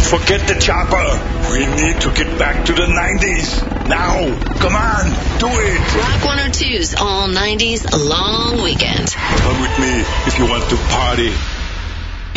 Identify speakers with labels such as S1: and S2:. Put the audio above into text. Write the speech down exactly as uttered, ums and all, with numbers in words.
S1: forget the chopper. We need to get back to the nineties. Now, come on, do it.
S2: Rock one oh two's All nineties Long Weekend.
S1: Come with me if you want to party.